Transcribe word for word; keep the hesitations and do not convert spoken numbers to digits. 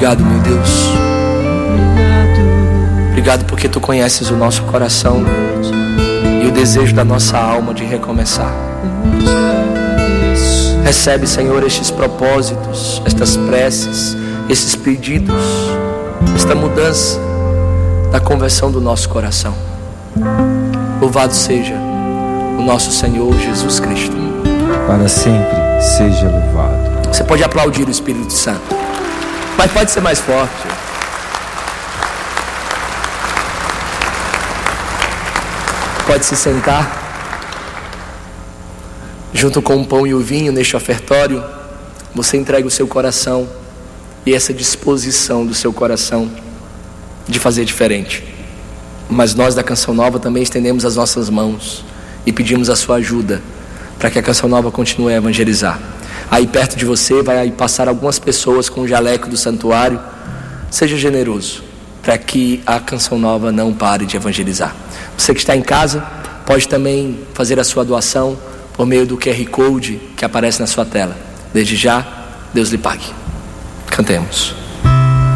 Obrigado, meu Deus. Obrigado porque Tu conheces o nosso coração e o desejo da nossa alma de recomeçar. Recebe, Senhor, estes propósitos, estas preces, esses pedidos, esta mudança da conversão do nosso coração. Louvado seja o nosso Senhor Jesus Cristo. Para sempre seja louvado. Você pode aplaudir o Espírito Santo, mas pode ser mais forte. Pode se sentar. Junto com o pão e o vinho neste ofertório, você entrega o seu coração e essa disposição do seu coração de fazer diferente. Mas nós da Canção Nova também estendemos as nossas mãos e pedimos a sua ajuda para que a Canção Nova continue a evangelizar. Aí perto de você vai aí passar algumas pessoas com o jaleco do santuário. Seja generoso para que a Canção Nova não pare de evangelizar. Você que está em casa pode também fazer a sua doação por meio do Q R Code que aparece na sua tela. Desde já, Deus lhe pague. Cantemos.